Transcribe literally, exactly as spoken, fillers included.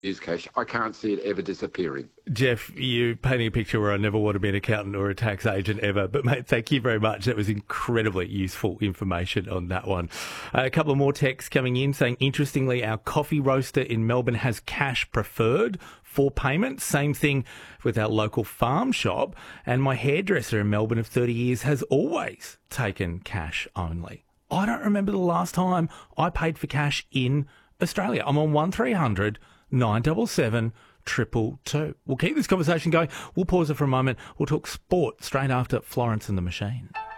use cash. I can't see it ever disappearing. Jeff, you painting a picture where I never want to be an accountant or a tax agent ever. But, mate, thank you very much. That was incredibly useful information on that one. Uh, a couple of more texts coming in saying, interestingly, our coffee roaster in Melbourne has cash preferred for payment. Same thing with our local farm shop. And my hairdresser in Melbourne of thirty years has always taken cash only. I don't remember the last time I paid for cash in Australia. I'm on one three hundred nine seven seven two two two. We'll keep this conversation going. We'll pause it for a moment. We'll talk sport straight after Florence and the Machine.